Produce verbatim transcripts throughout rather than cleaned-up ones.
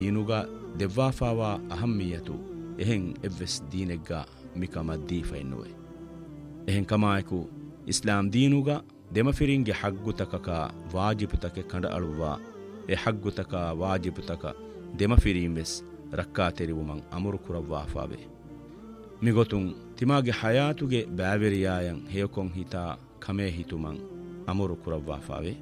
inuga devwafawa ahammiyatu ehen evves deenegga mikama diifainnuwe ehen kamaiku islam deenuga demafiringe haggutaka wajibutake kanda aluwa e haggutaka wajibutaka demafirinves rakka teriwuman amuru kurawwafawe migotun timage hayatuge baaveriyayan heyokon hita kame hituman amuru kurawwafawe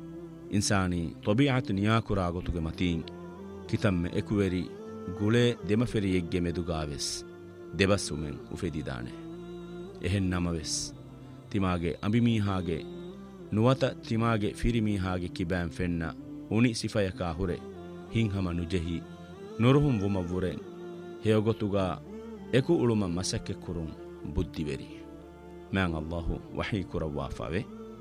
insani tabi'atu niyakura gotuge matin kitamme ekuweri gule demaferiyegge medugaves debasumen ufedidane ehen namaves timage ambimihage nuwata timage firimihaage kiban fenna uni sifayaka hure hinhama nujehi nuruhum wumawuren heyogotuga eku uluma masakke kurun buddiveri man Allahu wahi kurawwafawe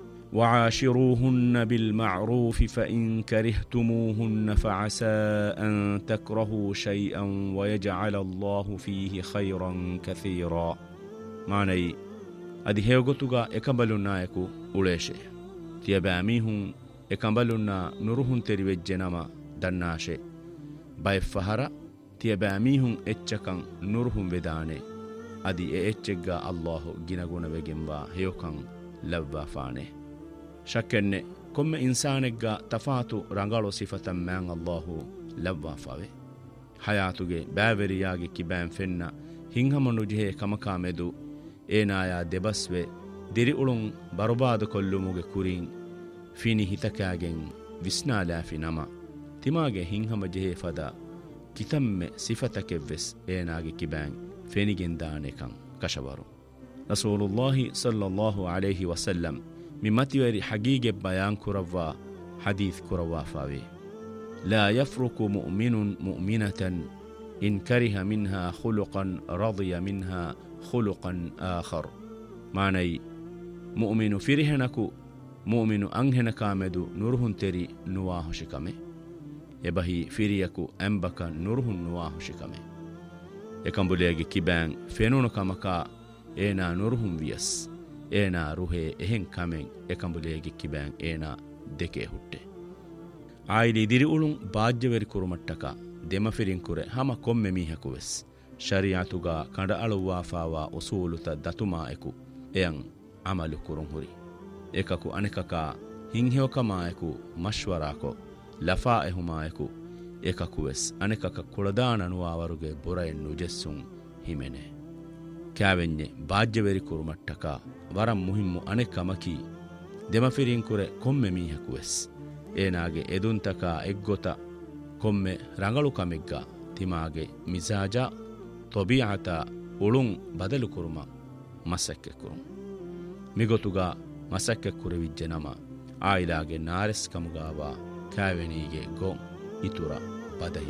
وعاشروهن بالمعروف فإن كرهتموهن فعسى أن تكرهوا شيئا ويجعل الله فيه خيرا كثيرا معني أدي هيوغتوغا إكمبلونا يكو أوليشي تيباميهم إكمبلونا نروهن تريوجنما دناشي باي فهرا تيباميهم إتشكن نروهن بداني أدي إتشكا الله جنغون بجنبا هيوكن لبا فاني ಶಕ್ಕನ್ನೆ ಕೊಮ್ಮೆ ಇನ್ಸಾನೆಗ್ಗ ತಫಾತು ರಂಗಾಳೋ ಸಿಫತಂ ಮ್ಯಾಂ ಅಲ್ಲಾಹು ಲವ್ವಾಫಾವೆ ಹಯಾತುಗೆ ಬ್ಯಾವೆರಿಯಾಗಿ ಕಿಬ್ಯಾಂ ಫೆನ್ನ ಹಿಂಹಮನು ಜಿಹೆ ಕಮಕಾ ಮೆದು ಏನಾಯ ದೆಬಸ್ವೆ ದಿರಿ ಉಳುಂ ಬರುಬಾದು ಕೊಲ್ಲುಮುಗೆ ಕುರಿಂ ಫಿನಿ ಹಿತಕ್ಯಾಗೆಂ ವಿಸ್ನಾಲಾಫಿ ನಮ ತಿಮಾಗೆ ಹಿಂಹಮ ಜಿಹೆ ಫದ ಕಿತಮ್ಮೆ ಸಿಫತಕೆವ್ವೆಸ್ ಏನಾಗಿ ಕಿಬ್ಯಾಂ ಫೆನಿಗೆಂದಾನೆಕಂ ಕಶವರು ರಸೂಲುಲ್ಲಾಹಿ ಸಲ್ಲಲ್ಲಾಹು ಅಲೈಹಿ ವಸಲ್ಲಂ ممتوري حقيقة بيان كروا حديث كروا فاوي لا يفرق مؤمن مؤمنة إن كره منها خلقا رضي منها خلقا آخر معني مؤمن فرهنكو مؤمن أنهن كامدو نورهن تري نواه شكمه يبهي فريكو أنبكا نورهن نواه شكمه يكن بليغي كيبان فينون كامكا إينا نورهن ويس ಏನ ರುಹೆ ಎಹೆಂ ಕಮೆಂ ಎಕಂಬುಲೇಗಿ ಕಿಬ್ಯಾಂ ಏನ ದೆಕೆ ಹುಟ್ಟೆ oily ದಿರಿ ಉಳುಂ ಬಾಜ್ಯವೆರಿ ಕುರುಮಟ್ಟಕ ದೆಮಫಿರಿಂ ಕುರೆ ಹಮ ಕೊಮ್ಮೆ ಮೀಹಕುವೆಸ್ ಶರಿಯಾತುಗ ಕಂಡ ಅಳುವಾಫಾವಾ ಉಸೂಲುತ ದತುಮಾ ಎಕು ಎಯಂ ಅಮಲು ಕುರುಂ ಹುರಿ ಏಕಕು ಅನೆಕಕ ಹಿಂಹೆವಕಮಾ ಎಕು ಮಶ್ವರಾಕೊ ಲಫಾ ಎಹುಮಾ ಎಕು ಏಕಕುವೆಸ್ ಅನೆಕಕ ಕುಳದಾನನುವಾವರುಗೆ ಬುರಯನ್ ನುಜೆಸ್ಸುಂ ಹಿಮೆನೆ ಕ್ಯಾವೆನ್ಯೆ ಬಾಜ್ಯವೆರಿ ಕುರುಮಟ್ಟಕ ವರಂ ಮುಹಿಮ್ಮು ಅನೆಕಮಕಿ ದೆಮಫಿರಿಂ ಕುರೆ ಕೊಮ್ಮೆ ಮೀಹಕುವೆಸ್ ಏನಾಗೆ ಎದುಂತಕ ಎಗ್ಗೊತ ಕೊಮ್ಮೆ ರಂಗಳು ಕಮೆಗ್ಗ ತಿಮಾಗೆ ಮಿಜಾಜ ತೊಬಿಯಾತ ಉಳುಂ ಬದಲು ಕುರುಮ ಮಸಕ್ಕೆ ಕುರುಂ ಮಿಗೊತುಗ ಮಸಕ್ಕೆ ಕುರುವಿಜ್ಜೆ ನಮ ಆಯಿಲಾಗೆ ನಾರೆಸ್ ಕಮುಗಾವ ಕ್ಯಾವೆನಿಗೆ ಗೋಂ ಇತುರ ಬದಹಿ